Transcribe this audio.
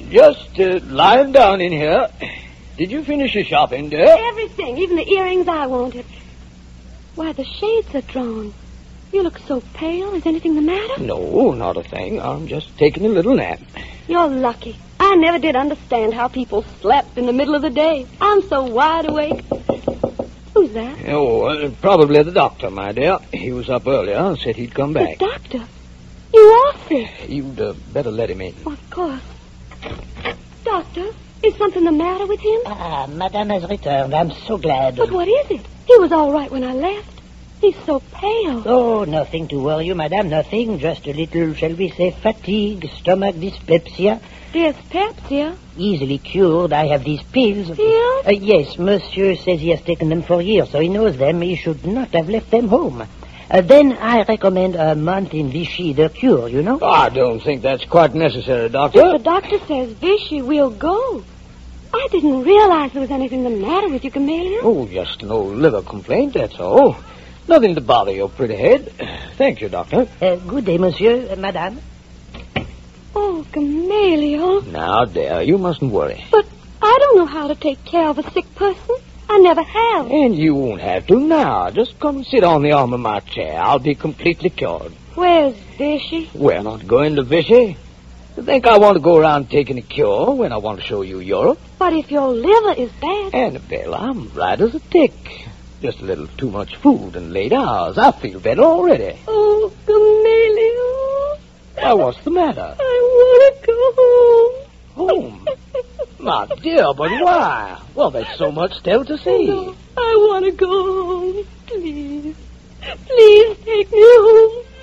Just lying down in here. Did you finish your shopping, dear? Everything, even the earrings I wanted. Why, the shades are drawn. You look so pale. Is anything the matter? No, not a thing. I'm just taking a little nap. You're lucky. I never did understand how people slept in the middle of the day. I'm so wide awake. Who's that? Oh, probably the doctor, my dear. He was up earlier and said he'd come back. The doctor? You are sick. You'd better let him in. Well, of course. Doctor, is something the matter with him? Madame has returned. I'm so glad. But what is it? He was all right when I left. He's so pale. Oh, nothing to worry you, madame. Nothing. Just a little, shall we say, fatigue, stomach dyspepsia. Dyspepsia? Easily cured. I have these pills. Pills? Yes, monsieur says he has taken them for years, so he knows them. He should not have left them home. Then I recommend a month in Vichy, the cure, you know. I don't think that's quite necessary, Doctor. If the doctor says Vichy, we'll go. I didn't realize there was anything the matter with you, Camellia. Oh, just an old liver complaint, that's all. Nothing to bother your pretty head. Thank you, Doctor. Good day, monsieur, madame. Oh, Camellia. Now, dear, you mustn't worry. But I don't know how to take care of a sick person. I never have. And you won't have to now. Just come sit on the arm of my chair. I'll be completely cured. Where's Vichy? We're not going to Vichy. You think I want to go around taking a cure when I want to show you Europe? But if your liver is bad... Annabelle, I'm right as a tick. Just a little too much food and late hours. I feel better already. Oh, Camellia. Why, what's the matter? I want to go home. Home? My dear, but why? Well, there's so much still to see. No, I want to go home. Please. Please take me home.